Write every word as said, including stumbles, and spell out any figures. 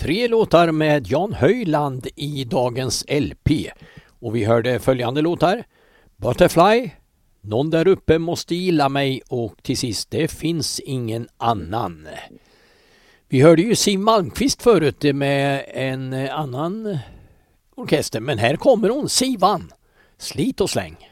Tre låtar med Jan Höjland i dagens L P. Och vi hörde följande låtar: Butterfly, Någon där uppe måste gilla mig och till sist Det finns ingen annan. Vi hörde ju Siw Malmkvist förut med en annan orkester, men här kommer hon, Sivan. Slit och släng.